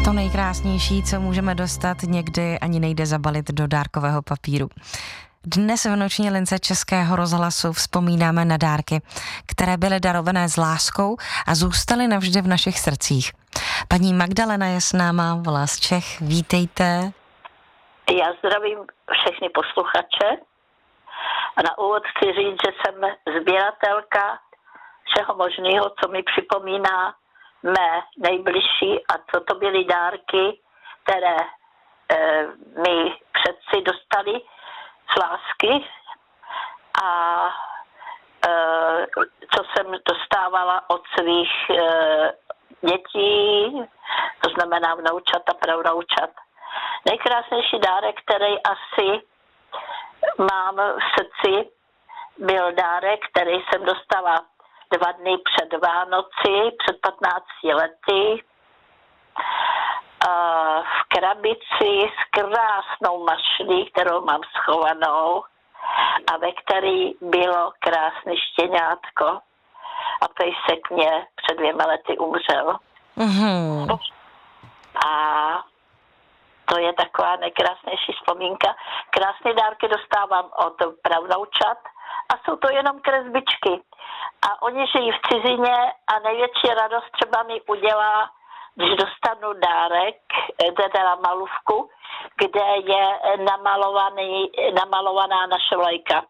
To nejkrásnější, co můžeme dostat, někdy ani nejde zabalit do dárkového papíru. Dnes v noční lince Českého rozhlasu vzpomínáme na dárky, které byly darované s láskou a zůstaly navždy v našich srdcích. Paní Magdalena je s náma, volá z Čech. Vítejte. Já zdravím všechny posluchače. A na úvod chci říct, že jsem sběratelka všeho možného, co mi připomíná mé nejbližší a co to byly dárky, které mi předci dostali z lásky a co jsem dostávala od svých dětí, to znamená vnoučat a pravnoučat. Nejkrásnější dárek, který asi mám v srdci, byl dárek, který jsem dostala 2 dny před Vánoci, před 15 lety, v krabici s krásnou mašlí, kterou mám schovanou a ve který bylo krásné štěňátko. A pejsek mě před 2 lety umřel. Mm-hmm. A to je taková nejkrásnější vzpomínka. Krásné dárky dostávám od pravnoučat a jsou to jenom kresbičky. A oni žijí v cizině a největší radost třeba mi udělá, když dostanu dárek, teda malůvku, kde je namalovaná naše vlajka.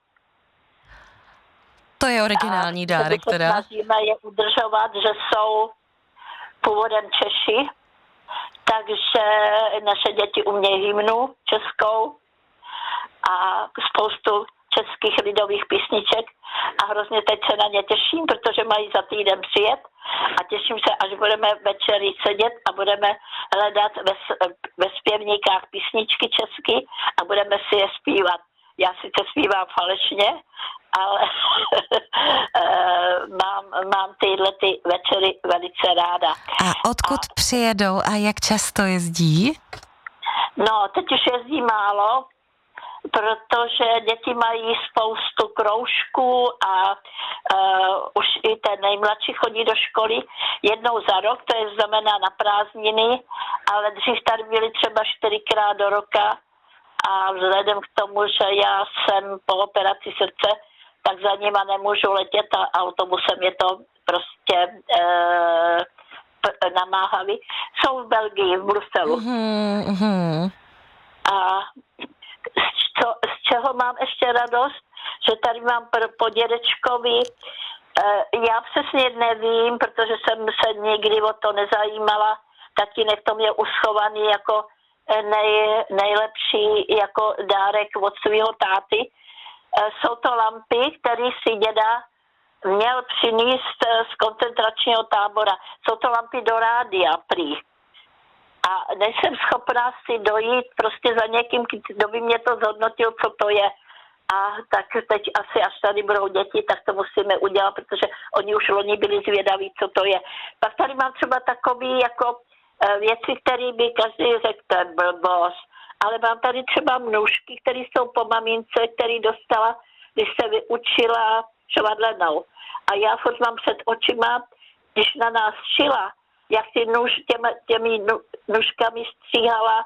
To je originální dárek teda. Snažíme je udržovat, že jsou původem Češi, takže naše děti umějí hymnu českou a spoustu českých lidových písniček a hrozně teď se na ně těším, protože mají za týden přijet a těším se, až budeme večery sedět a budeme hledat ve zpěvníkách písničky česky a budeme si je zpívat. Já sice zpívám falešně, ale mám tyhle ty večery velice ráda. A odkud přijedou a jak často jezdí? No, teď už jezdí málo, protože děti mají spoustu kroužků a už i ten nejmladší chodí do školy jednou za rok, to je znamená na prázdniny, ale dřív tady byly třeba 4krát do roka a vzhledem k tomu, že já jsem po operaci srdce, tak za nima nemůžu letět a autobusem je to prostě namáhavý. Jsou v Belgii, v Bruselu. Mm-hmm. A z čeho mám ještě radost, že tady mám po dědečkovi, já přesně nevím, protože jsem se nikdy o to nezajímala, tatínek to mě uschovaný jako nejlepší jako dárek od svého táty. Jsou to lampy, které si děda měl přinést z koncentračního tábora. Jsou to lampy do rádia prý. A nejsem schopná si dojít prostě za někým, kdo by mě to zhodnotil, co to je. A tak teď asi, až tady budou děti, tak to musíme udělat, protože oni už loni byli zvědaví, co to je. Pak tady mám třeba takový jako věci, které by každý řekl, to je blbost. Ale mám tady třeba mnůžky, které jsou po mamince, který dostala, když se vyučila švadlenou. A já furt mám před očima, když na nás šila, jak těmi nůžkami stříhala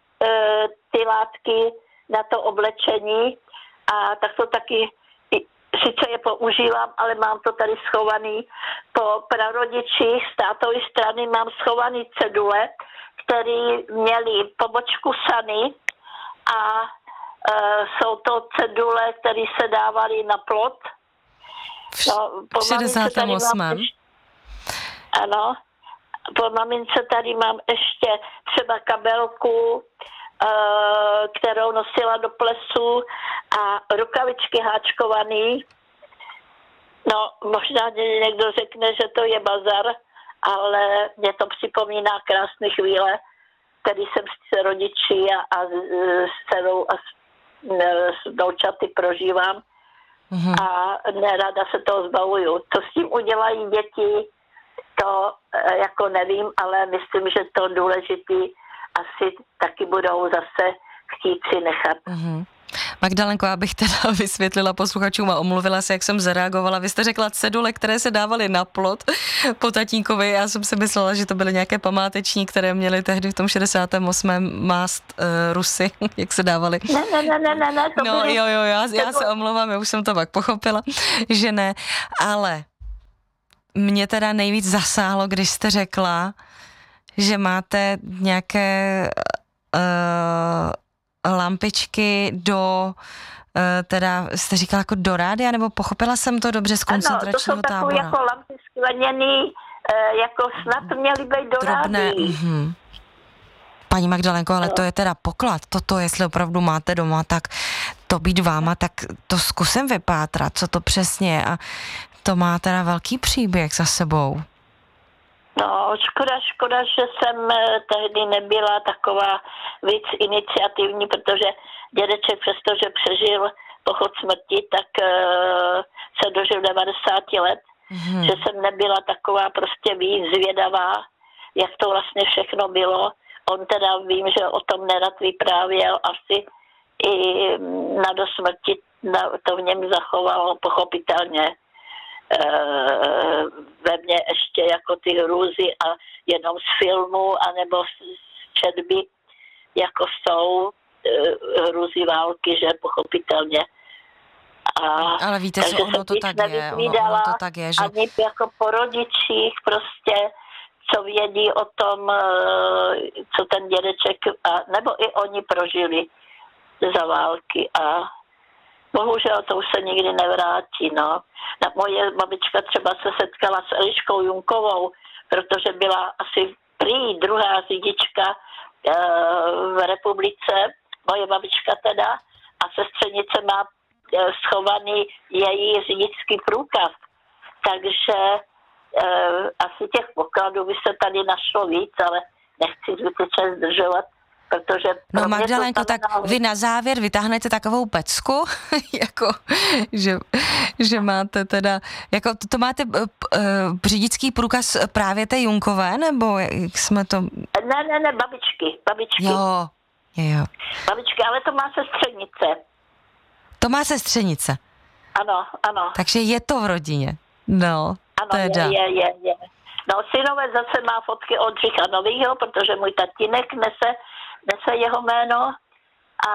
ty látky na to oblečení. A tak to taky, sice je používám, ale mám to tady schovaný. Po prarodičích z tátovy strany mám schovaný cedule, které měly pobočku Sany a jsou to cedule, které se dávaly na plot. No, v 68. Ano. Po mamince tady mám ještě třeba kabelku, kterou nosila do plesu a rukavičky háčkovaný. No, možná někdo řekne, že to je bazar, ale mě to připomíná krásné chvíle, který jsem s rodiči a s dcerou a s vnoučaty prožívám. Mm-hmm. A nerada se toho zbavuju. Co s tím udělají děti, to jako nevím, ale myslím, že to důležitý asi taky budou zase chtít si nechat. Mm-hmm. Magdalenko, abych teda vysvětlila posluchačům a omluvila se, jak jsem zareagovala. Vy jste řekla cedule, které se dávaly na plot po tatínkovi. Já jsem si myslela, že to byly nějaké památeční, které měly tehdy v tom 68. mást Rusy, jak se dávali. Ne, to no byly... jo, já se omlouvám, já už jsem to pak pochopila, že ne, ale mě teda nejvíc zasáhlo, když jste řekla, že máte nějaké lampičky do, teda jste říkala jako do rádia, nebo pochopila jsem to dobře z koncentračního tábora? Ano, to jsou takové jako lampy skleněný, jako snad měly být do rádia. Paní Magdalenko, ale to je teda poklad. Toto, jestli opravdu máte doma, tak to být váma, tak to zkusím vypátrat, co to přesně je. A to má teda velký příběh za sebou. No, škoda, že jsem tehdy nebyla taková víc iniciativní, protože dědeček přestože přežil pochod smrti, tak se dožil 90 let, že jsem nebyla taková prostě víc zvědavá, jak to vlastně všechno bylo. On teda vím, že o tom nerad vyprávěl, asi i na dosmrti to v něm zachovalo pochopitelně ve mně ještě jako ty hrůzy a jenom z filmu anebo z četby, jako jsou hrůzy války, že pochopitelně. Ale víte, co ono to tak je, že... Ani jako po rodičích prostě, co vědí o tom, co ten dědeček, nebo i oni prožili za války a bohužel to už se nikdy nevrátí, no. Moje babička třeba se setkala s Eliškou Junkovou, protože byla asi prý druhá řidička v republice, moje babička teda, a sestřenice má schovaný její řidičský průkaz. Takže asi těch pokladů by se tady našlo víc, ale nechci zbytečně zdržovat, protože... No Magdalenko, tak vy na závěr vytáhnete takovou pecku, jako, že máte teda, jako to máte řidičský průkaz právě té Junkové, nebo jak jsme to... Ne, babičky. Jo. Babičky, ale to má sestřenice. To má sestřenice. Ano. Takže je to v rodině. No, ano, teda. Je. No, synové zase má fotky Oldřicha Novýho, protože můj tatínek nese jeho jméno a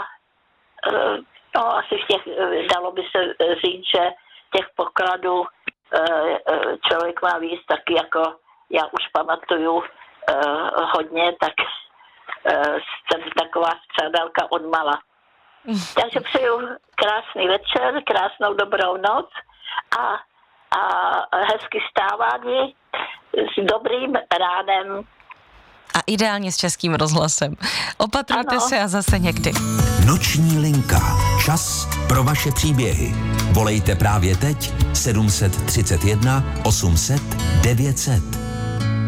no, asi v těch, dalo by se říct, že těch pokladů člověk má víc, taky jako já už pamatuju hodně, tak jsem taková střádalka odmala. Takže přeju krásný večer, krásnou dobrou noc a hezky stávání s dobrým ránem. A ideálně s Českým rozhlasem. Opatrujte se a zase někdy. Noční linka. Čas pro vaše příběhy. Volejte právě teď 731 800 900.